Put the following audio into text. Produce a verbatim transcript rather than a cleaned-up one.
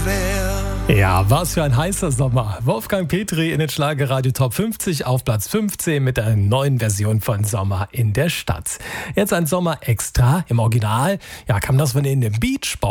schwer. Ja, was für ein heißer Sommer. Wolfgang Petri in den Schlagerradio Top fünfzig auf Platz fünfzehn mit einer neuen Version von Sommer in der Stadt. Jetzt ein Sommer extra im Original. Ja, kam das von in den Beach